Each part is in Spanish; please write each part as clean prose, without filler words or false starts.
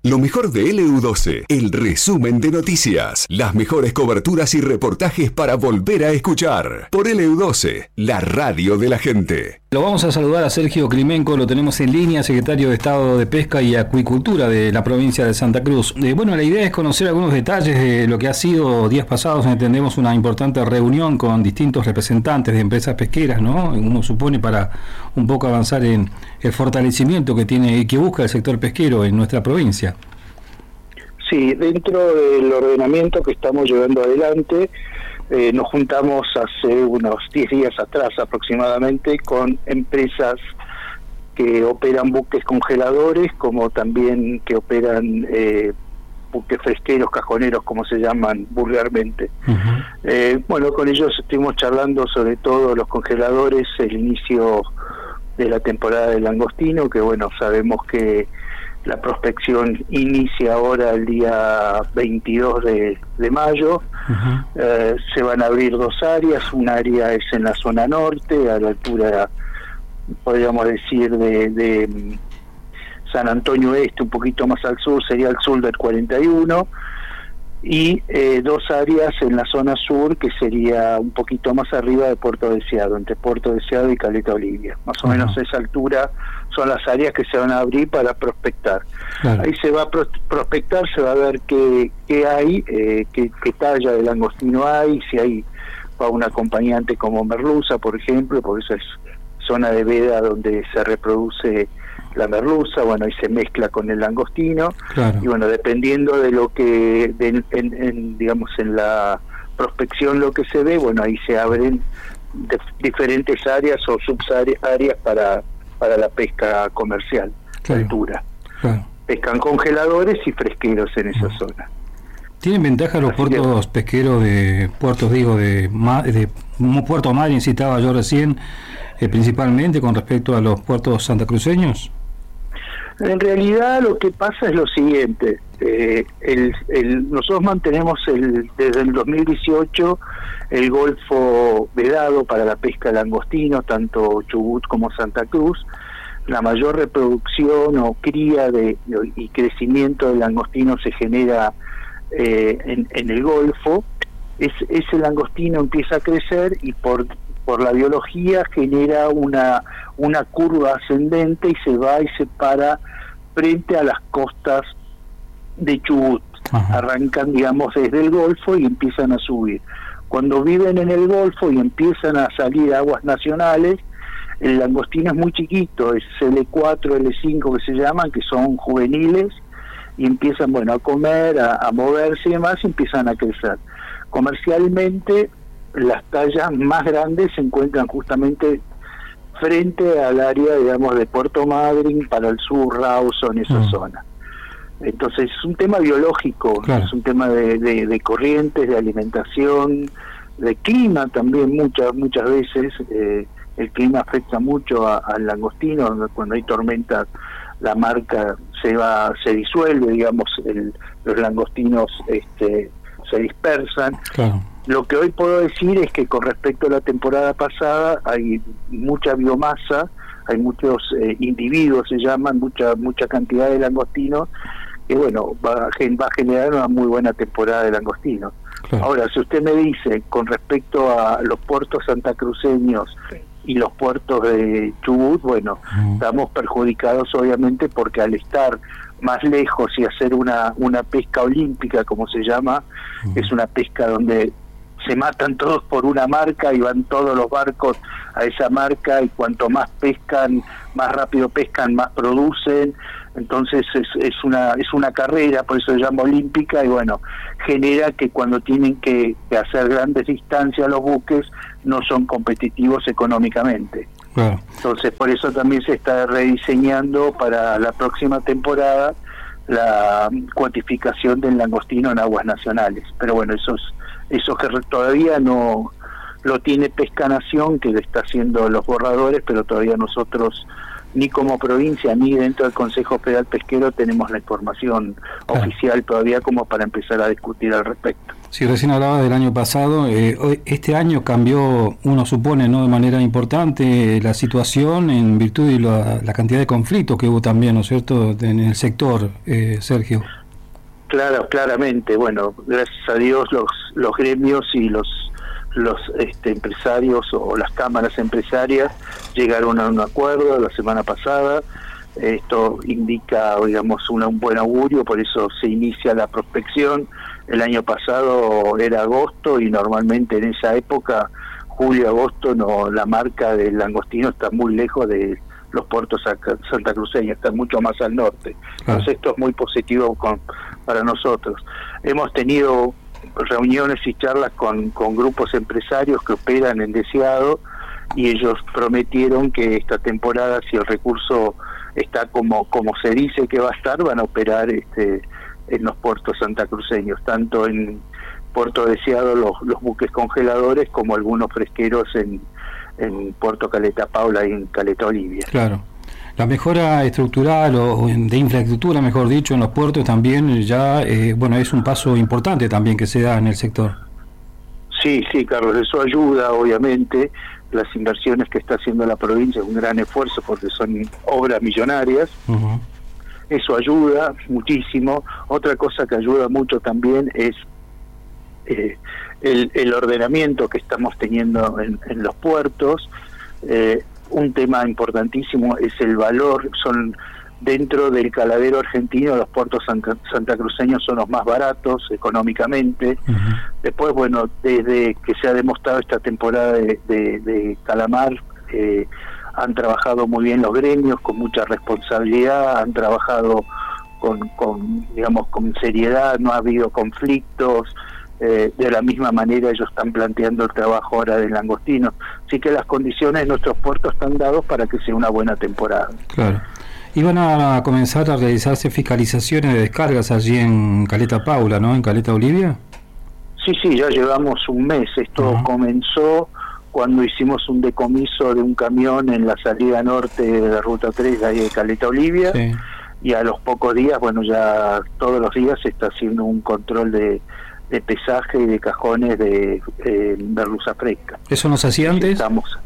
Lo mejor de LU12, el resumen de noticias, las mejores coberturas y reportajes para volver a escuchar. Por LU12, la radio de la gente. Lo vamos a saludar a Sergio Climenco, lo tenemos en línea, secretario de Estado de Pesca y Acuicultura de la provincia de Santa Cruz. Bueno, la idea es conocer algunos detalles de lo que ha sido días pasados. Entendemos una importante reunión con distintos representantes de empresas pesqueras, ¿no? Uno supone para un poco avanzar en el fortalecimiento que tiene y que busca el sector pesquero en nuestra provincia. Sí, dentro del ordenamiento que estamos llevando adelante, nos juntamos hace unos 10 días atrás aproximadamente con empresas que operan buques congeladores, como también que operan buques fresqueros, cajoneros, como se llaman vulgarmente. Bueno, con ellos estuvimos charlando sobre todo los congeladores, el inicio de la temporada del langostino, que bueno, sabemos que la prospección inicia ahora el día 22 de mayo. Se van a abrir dos áreas. Un área es en la zona norte, a la altura, podríamos decir, de San Antonio Este, un poquito más al sur, sería el sur del 41. Y dos áreas en la zona sur, que sería un poquito más arriba de Puerto Deseado, entre Puerto Deseado y Caleta Olivia. Más o menos a esa altura son las áreas que se van a abrir para prospectar. Ahí se va a prospectar, se va a ver qué hay, qué talla de langostino hay, si hay para un acompañante como merluza, por ejemplo, porque esa es zona de veda donde se reproduce la merluza. Bueno, ahí se mezcla con el langostino. Y bueno, dependiendo de lo que digamos en la prospección lo que se ve, bueno, ahí se abren diferentes áreas o subáreas para la pesca comercial, altura. Pescan congeladores y fresqueros en esa zona. ¿Tienen ventaja los puertos pesqueros de puertos, de Puerto Madryn, citaba yo recién, principalmente con respecto a los puertos santacruceños? En realidad lo que pasa es lo siguiente, nosotros mantenemos desde el 2018 el Golfo vedado para la pesca de langostino, tanto Chubut como Santa Cruz. La mayor reproducción o cría y crecimiento del langostino se genera en el Golfo. Ese langostino empieza a crecer y por la biología genera una curva ascendente y se va y se para frente a las costas de Chubut. Arrancan, digamos, desde el Golfo y empiezan a subir. Cuando viven en el Golfo y empiezan a salir aguas nacionales, el langostino es muy chiquito, es L4, L5 que se llaman, que son juveniles, y empiezan, bueno, a comer, a moverse y demás, y empiezan a crecer. Comercialmente, las tallas más grandes se encuentran justamente frente al área, digamos, de Puerto Madryn, para el sur, Rawson, esa zona. Entonces es un tema biológico, es un tema de corrientes, de alimentación, de clima también. Muchas veces el clima afecta mucho al langostino. Cuando hay tormentas, la marca se disuelve, digamos, los langostinos se dispersan. Lo que hoy puedo decir es que con respecto a la temporada pasada hay mucha biomasa, hay muchos individuos, se llaman, mucha cantidad de langostinos, que bueno, va a generar una muy buena temporada de langostinos. Ahora, si usted me dice con respecto a los puertos santacruceños y los puertos de Chubut, bueno, estamos perjudicados obviamente porque al estar más lejos y hacer una pesca olímpica, como se llama, es una pesca donde se matan todos por una marca y van todos los barcos a esa marca, y cuanto más pescan, más rápido pescan, más producen. Entonces es una carrera, por eso se llama olímpica, y bueno, genera que cuando tienen que hacer grandes distancias los buques no son competitivos económicamente. Entonces por eso también se está rediseñando para la próxima temporada la cuantificación del langostino en aguas nacionales. Pero bueno, eso que todavía no lo tiene Pesca Nación, que le está haciendo los borradores, pero todavía nosotros ni como provincia ni dentro del Consejo Federal Pesquero tenemos la información oficial todavía como para empezar a discutir al respecto. Sí, recién hablaba del año pasado. Este año cambió, uno supone, ¿no?, de manera importante la situación en virtud de la cantidad de conflictos que hubo también, ¿no es cierto?, en el sector, Sergio. Claro, claramente. Bueno, gracias a Dios los gremios y los empresarios o las cámaras empresarias llegaron a un acuerdo la semana pasada. Esto indica, digamos, un buen augurio, por eso se inicia la prospección. El año pasado era agosto y normalmente en esa época, julio-agosto, no, la marca del langostino está muy lejos de los puertos santacruceños, está mucho más al norte. Entonces esto es muy positivo para nosotros. Hemos tenido reuniones y charlas con grupos empresarios que operan en Deseado, y ellos prometieron que esta temporada, si el recurso está como se dice que va a estar, van a operar en los puertos santacruceños, tanto en Puerto Deseado los buques congeladores como algunos fresqueros en Puerto Caleta Paula y en Caleta Olivia. Claro. La mejora estructural o de infraestructura, mejor dicho, en los puertos también ya, es un paso importante también que se da en el sector. Sí, Carlos, eso ayuda, obviamente. Las inversiones que está haciendo la provincia es un gran esfuerzo porque son obras millonarias. Uh-huh. Eso ayuda muchísimo. Otra cosa que ayuda mucho también es el ordenamiento que estamos teniendo en los puertos. Un tema importantísimo es el valor. Son dentro del caladero argentino, los puertos santacruceños son los más baratos económicamente. Uh-huh. Después, bueno, desde que se ha demostrado esta temporada de calamar, han trabajado muy bien los gremios, con mucha responsabilidad, han trabajado con seriedad, no ha habido conflictos. De la misma manera ellos están planteando el trabajo ahora del langostino. Así que las condiciones de nuestros puertos están dados para que sea una buena temporada. Claro. Iban a comenzar a realizarse fiscalizaciones de descargas allí en Caleta Paula, ¿no?, en Caleta Olivia. Sí, ya llevamos un mes. Esto uh-huh. comenzó cuando hicimos un decomiso de un camión en la salida norte de la Ruta 3 de ahí de Caleta Olivia. Sí. Y a los pocos días, ya todos los días se está haciendo un control de pesaje y de cajones de merluza fresca. ¿Eso no se hacía antes? Estamos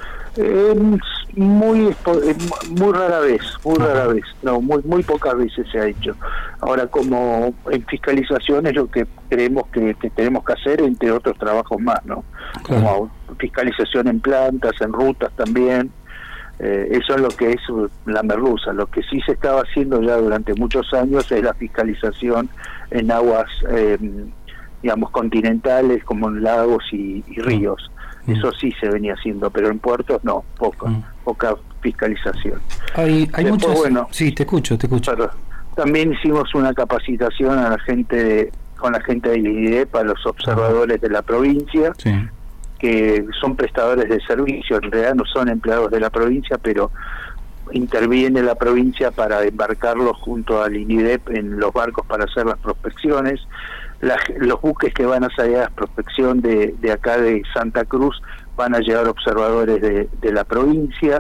muy rara vez, no, muy pocas veces se ha hecho. Ahora, como en fiscalización es lo que creemos que tenemos que hacer, entre otros trabajos más, ¿no? Claro. Como fiscalización en plantas, en rutas también. Eso es lo que es la merluza. Lo que sí se estaba haciendo ya durante muchos años es la fiscalización en aguas continentales, como en lagos y ríos. Eso sí se venía haciendo, pero en puertos no, poca fiscalización. Hay muchas... sí, te escucho. Pero también hicimos una capacitación a con la gente del INIDEP, para los observadores de la provincia, sí, que son prestadores de servicio, en realidad no son empleados de la provincia, pero interviene la provincia para embarcarlos junto al INIDEP en los barcos para hacer las prospecciones. Los buques que van a salir a la prospección de acá de Santa Cruz van a llevar observadores de la provincia.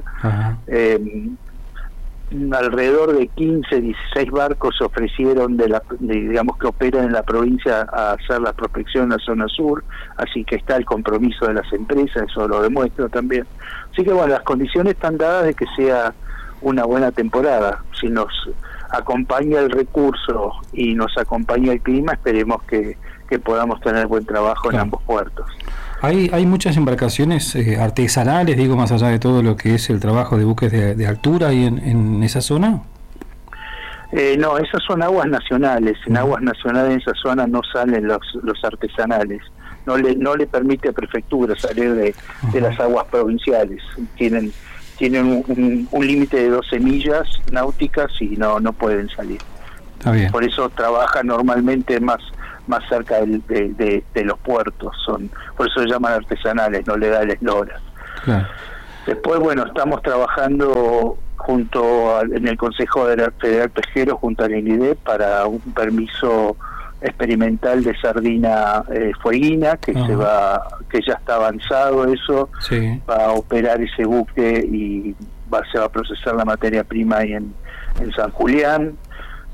Alrededor de 15, 16 barcos se ofrecieron digamos que operan en la provincia a hacer la prospección en la zona sur, así que está el compromiso de las empresas, eso lo demuestra también. Así que las condiciones están dadas de que sea una buena temporada. Si nos acompaña el recurso y nos acompaña el clima, esperemos que podamos tener buen trabajo en ambos puertos. Hay muchas embarcaciones artesanales, digo, más allá de todo lo que es el trabajo de buques de altura ahí en esa zona. No, esas son aguas nacionales. En aguas nacionales en esa zona no salen los artesanales. No le permite a prefectura salir de las aguas provinciales. Tienen un límite de 12 millas náuticas y no pueden salir. Está bien. Por eso trabajan normalmente más cerca de los puertos, por eso se llaman artesanales, no legales loras. Claro. Después, estamos trabajando en el Consejo Federal Pesquero junto al INIDEP para un permiso experimental de sardina fueguina que ya está avanzado eso. Sí. Va a operar ese buque y se va a procesar la materia prima ahí en San Julián.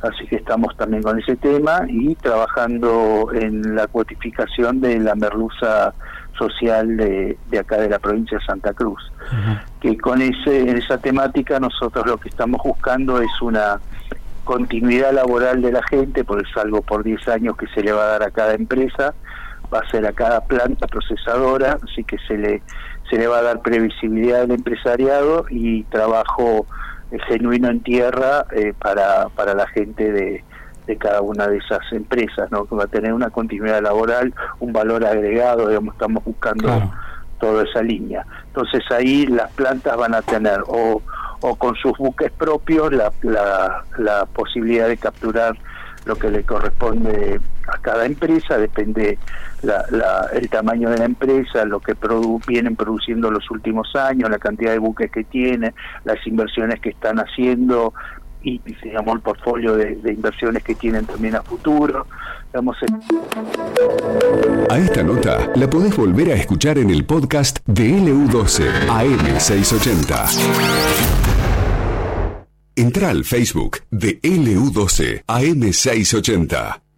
Así que estamos también con ese tema y trabajando en la cuotificación de la merluza social de acá de la provincia de Santa Cruz. Uh-huh. Que en esa temática nosotros lo que estamos buscando es una continuidad laboral de la gente, porque es algo por 10 años que se le va a dar a cada empresa, va a ser a cada planta procesadora, así que se le va a dar previsibilidad al empresariado y trabajo genuino en tierra para la gente de cada una de esas empresas, ¿no? Que va a tener una continuidad laboral, un valor agregado, digamos, estamos buscando toda esa línea. Entonces ahí las plantas van a tener o con sus buques propios la posibilidad de capturar lo que le corresponde a cada empresa, depende el tamaño de la empresa, lo que vienen produciendo los últimos años, la cantidad de buques que tienen, las inversiones que están haciendo y digamos el portfolio de inversiones que tienen también a futuro. A esta nota la podés volver a escuchar en el podcast de LU12 AM680. Entrá al Facebook de LU12 AM680.